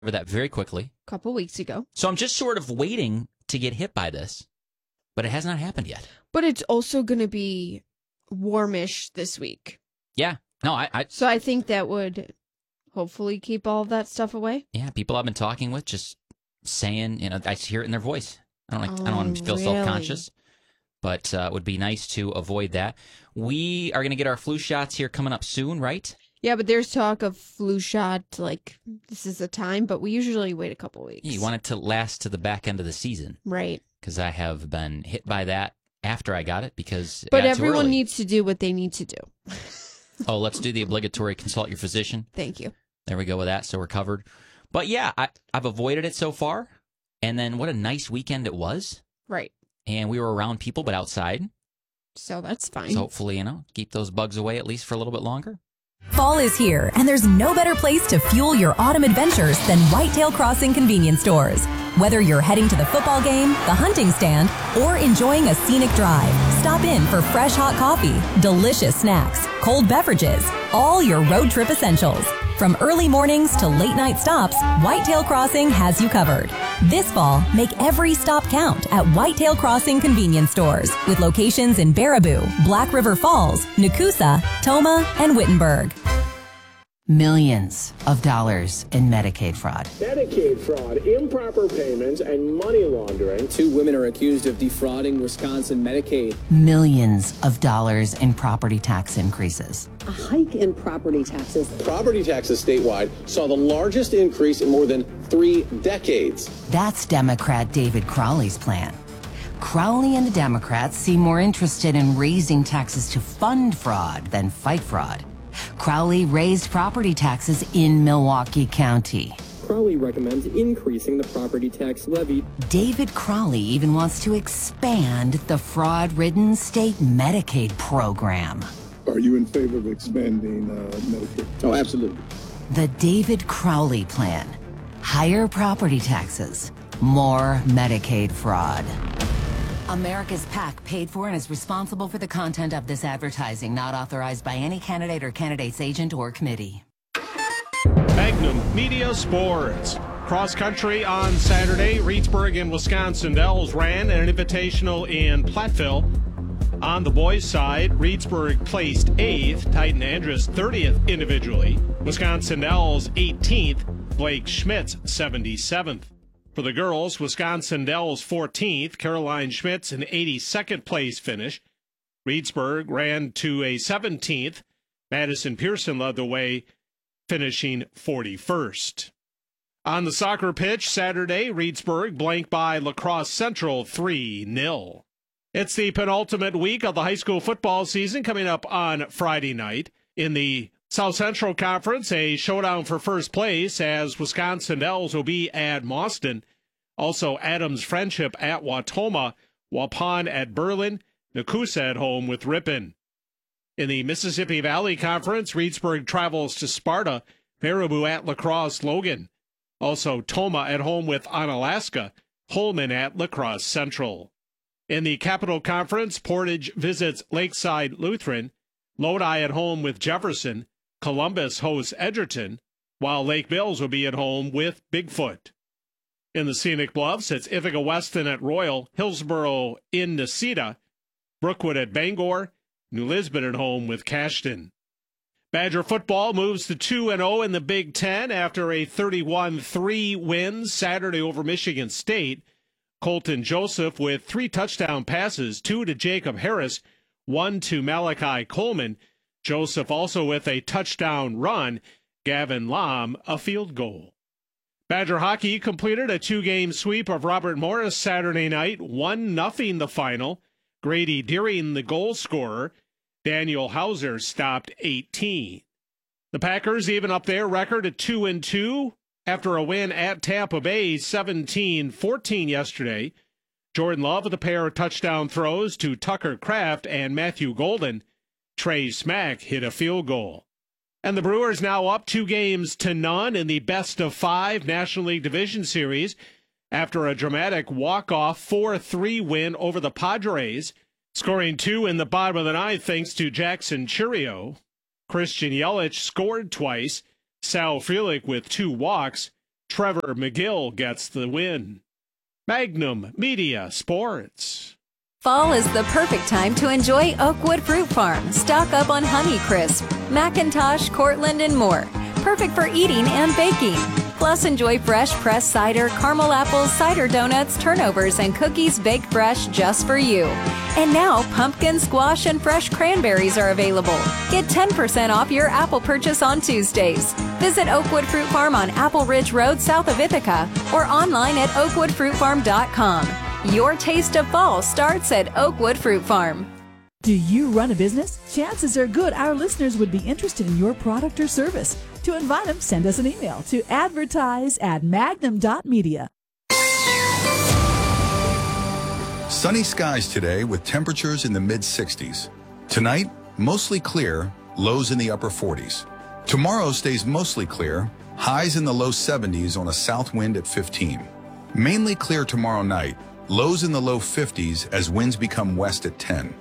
that very quickly. A couple weeks ago. So I'm just sort of waiting to get hit by this, but it has not happened yet. But it's also going to be warmish this week. Yeah. No, So I think that would hopefully keep all of that stuff away. Yeah, people I've been talking with just saying, I hear it in their voice. I don't want to feel self-conscious, but it would be nice to avoid that. We are going to get our flu shots here coming up soon, right? Yeah, but there's talk of flu shot, this is the time, but we usually wait a couple weeks. Yeah, you want it to last to the back end of the season. Right. Because I have been hit by that after I got it because But everyone needs to do what they need to do. Oh, let's do the obligatory consult your physician. Thank you. There we go with that, so we're covered. But yeah, I've avoided it so far. And then what a nice weekend it was. Right. And we were around people, but outside. So that's fine. So hopefully, keep those bugs away at least for a little bit longer. Fall is here, and there's no better place to fuel your autumn adventures than Whitetail Crossing convenience stores. Whether you're heading to the football game, the hunting stand, or enjoying a scenic drive, stop in for fresh hot coffee, delicious snacks, cold beverages, all your road trip essentials. From early mornings to late night stops, Whitetail Crossing has you covered. This fall, make every stop count at Whitetail Crossing convenience stores with locations in Baraboo, Black River Falls, Nakusa, Toma, and Wittenberg. Millions of dollars in Medicaid fraud. Medicaid fraud, improper payments, and money laundering. 2 women are accused of defrauding Wisconsin Medicaid. Millions of dollars in property tax increases. A hike in property taxes. Property taxes statewide saw the largest increase in more than 3 decades. That's Democrat David Crowley's plan. Crowley and the Democrats seem more interested in raising taxes to fund fraud than fight fraud. Crowley raised property taxes in Milwaukee County. Crowley recommends increasing the property tax levy. David Crowley even wants to expand the fraud-ridden state Medicaid program. Are you in favor of expanding Medicaid? Oh, absolutely. The David Crowley plan. Higher property taxes, more Medicaid fraud. America's PAC paid for and is responsible for the content of this advertising, not authorized by any candidate or candidate's agent or committee. Magnum Media Sports. Cross country on Saturday, Reedsburg and Wisconsin Dells ran an invitational in Platteville. On the boys' side, Reedsburg placed 8th, Titan Andrus 30th individually, Wisconsin Dells 18th, Blake Schmitz 77th. For the girls, Wisconsin Dells 14th, Caroline Schmitz an 82nd place finish. Reedsburg ran to a 17th. Madison Pearson led the way, finishing 41st. On the soccer pitch Saturday, Reedsburg blanked by La Crosse Central 3-0. It's the penultimate week of the high school football season coming up on Friday night. In the South Central Conference, a showdown for first place as Wisconsin Dells will be at Mauston. Also, Adams Friendship at Wautoma, Waupun at Berlin, Nakusa at home with Ripon. In the Mississippi Valley Conference, Reedsburg travels to Sparta, Baraboo at La Crosse Logan. Also, Toma at home with Onalaska, Holman at La Crosse Central. In the Capital Conference, Portage visits Lakeside Lutheran, Lodi at home with Jefferson, Columbus hosts Edgerton, while Lake Mills will be at home with Bigfoot. In the Scenic Bluffs, it's Ithaca Weston at Royal, Hillsboro in Necedah, Brookwood at Bangor, New Lisbon at home with Cashton. Badger football moves to 2-0 in the Big Ten after a 31-3 win Saturday over Michigan State. Colton Joseph with 3 touchdown passes, 2 to Jacob Harris, 1 to Malachi Coleman. Joseph also with a touchdown run, Gavin Lam a field goal. Badger hockey completed a 2-game sweep of Robert Morris Saturday night, 1-0 the final. Grady Deering the goal scorer. Daniel Hauser stopped 18. The Packers even up their record at 2-2 after a win at Tampa Bay 17-14 yesterday. Jordan Love with a pair of touchdown throws to Tucker Kraft and Matthew Golden. Trey Smack hit a field goal. And the Brewers now up 2-0 in the best-of-5 National League Division Series after a dramatic walk-off 4-3 win over the Padres, scoring 2 in the bottom of the ninth thanks to Jackson Churio. Christian Yelich scored twice, Sal Frelick with 2 walks, Trevor McGill gets the win. Magnum Media Sports. Fall is the perfect time to enjoy Oakwood Fruit Farm. Stock up on Honeycrisp, Macintosh, Cortland, and more. Perfect for eating and baking. Plus, enjoy fresh pressed cider, caramel apples, cider donuts, turnovers, and cookies baked fresh just for you. And now, pumpkin, squash, and fresh cranberries are available. Get 10% off your apple purchase on Tuesdays. Visit Oakwood Fruit Farm on Apple Ridge Road south of Ithaca or online at oakwoodfruitfarm.com. Your taste of fall starts at Oakwood Fruit Farm. Do you run a business? Chances are good our listeners would be interested in your product or service. To invite them, send us an email to advertise@magnum.media. Sunny skies today with temperatures in the mid-60s. Tonight, mostly clear, lows in the upper 40s. Tomorrow stays mostly clear, highs in the low 70s on a south wind at 15. Mainly clear tomorrow night, lows in the low 50s as winds become west at 10.